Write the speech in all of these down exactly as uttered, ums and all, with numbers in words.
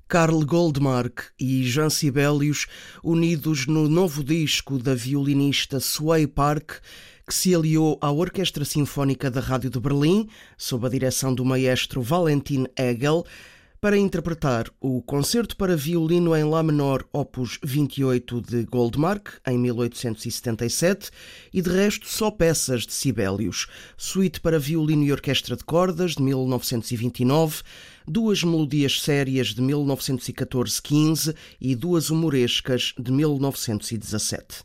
Carl Goldmark e Jean Sibelius, unidos no novo disco da violinista Sway Park, que se aliou à Orquestra Sinfónica da Rádio de Berlim, sob a direção do maestro Valentin Hegel, para interpretar o Concerto para Violino em Lá menor opus vinte e oito de Goldmark, em mil oitocentos e setenta e sete, e de resto só peças de Sibelius, Suíte para Violino e Orquestra de Cordas, de mil novecentos e vinte e nove, duas melodias sérias de mil novecentos e catorze a quinze e duas humorescas de mil novecentos e dezassete.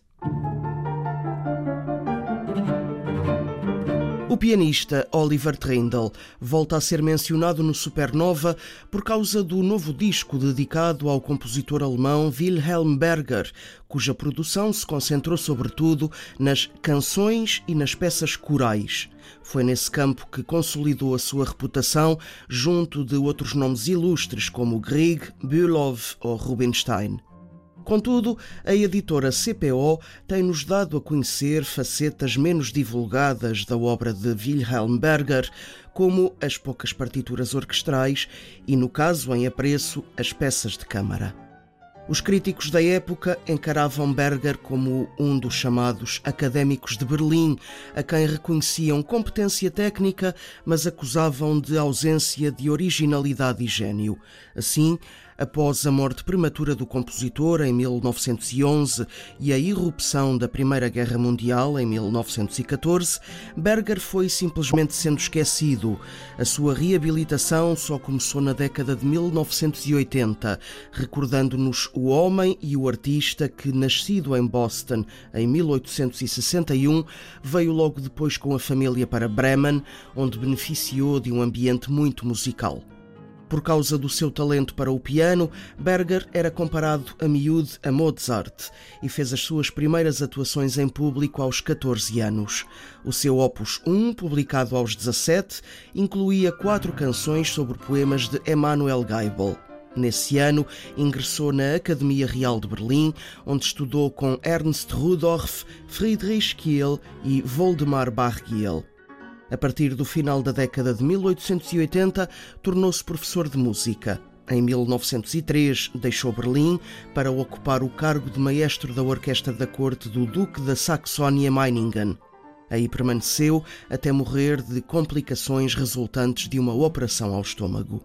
O pianista Oliver Trindle volta a ser mencionado no Supernova por causa do novo disco dedicado ao compositor alemão Wilhelm Berger, cuja produção se concentrou sobretudo nas canções e nas peças corais. Foi nesse campo que consolidou a sua reputação junto de outros nomes ilustres como Grieg, Bülow ou Rubinstein. Contudo, a editora C P O tem-nos dado a conhecer facetas menos divulgadas da obra de Wilhelm Berger, como as poucas partituras orquestrais e, no caso em apreço, as peças de câmara. Os críticos da época encaravam Berger como um dos chamados académicos de Berlim, a quem reconheciam competência técnica, mas acusavam de ausência de originalidade e gênio. Assim, após a morte prematura do compositor em mil novecentos e onze e a irrupção da Primeira Guerra Mundial em mil novecentos e catorze, Berger foi simplesmente sendo esquecido. A sua reabilitação só começou na década de mil novecentos e oitenta, recordando-nos o homem e o artista que, nascido em Boston em mil oitocentos e sessenta e um, veio logo depois com a família para Bremen, onde beneficiou de um ambiente muito musical. Por causa do seu talento para o piano, Berger era comparado a miúdo a Mozart e fez as suas primeiras atuações em público aos catorze anos. O seu opus um, publicado aos dezassete, incluía quatro canções sobre poemas de Emanuel Geibel. Nesse ano, ingressou na Academia Real de Berlim, onde estudou com Ernst Rudolph, Friedrich Kiel e Woldemar Bargiel. A partir do final da década de mil oitocentos e oitenta, tornou-se professor de música. Em mil novecentos e três, deixou Berlim para ocupar o cargo de maestro da Orquestra da Corte do Duque da Saxónia-Meiningen. Aí permaneceu até morrer de complicações resultantes de uma operação ao estômago.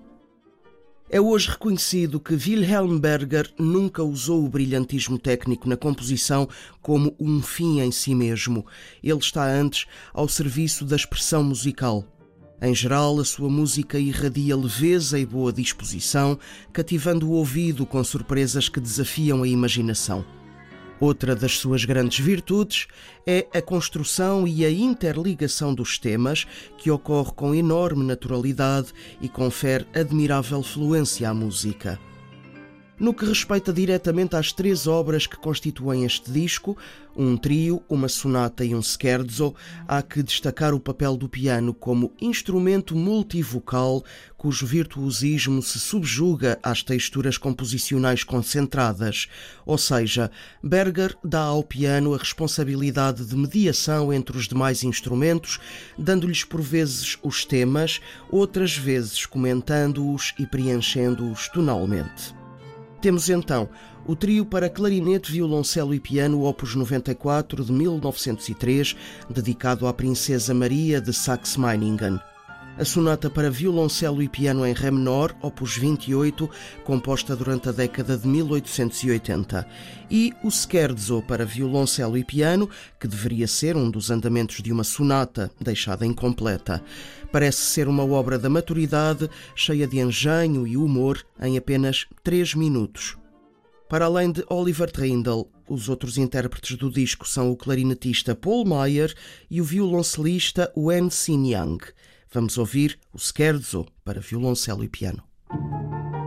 É hoje reconhecido que Wilhelm Berger nunca usou o brilhantismo técnico na composição como um fim em si mesmo. Ele está antes ao serviço da expressão musical. Em geral, a sua música irradia leveza e boa disposição, cativando o ouvido com surpresas que desafiam a imaginação. Outra das suas grandes virtudes é a construção e a interligação dos temas, que ocorre com enorme naturalidade e confere admirável fluência à música. No que respeita diretamente às três obras que constituem este disco, um trio, uma sonata e um scherzo, há que destacar o papel do piano como instrumento multivocal cujo virtuosismo se subjuga às texturas composicionais concentradas, ou seja, Berger dá ao piano a responsabilidade de mediação entre os demais instrumentos, dando-lhes por vezes os temas, outras vezes comentando-os e preenchendo-os tonalmente. Temos então o trio para clarinete, violoncelo e piano opus noventa e quatro de mil novecentos e três, dedicado à Princesa Maria de Saxe-Meiningen. A sonata para violoncelo e piano em ré menor, opus vinte e oito, composta durante a década de mil oitocentos e oitenta. E o scherzo para violoncelo e piano, que deveria ser um dos andamentos de uma sonata, deixada incompleta. Parece ser uma obra da maturidade, cheia de engenho e humor, em apenas três minutos. Para além de Oliver Trindle, os outros intérpretes do disco são o clarinetista Paul Meyer e o violoncelista Wen Xin Yang. Vamos ouvir o scherzo para violoncelo e piano.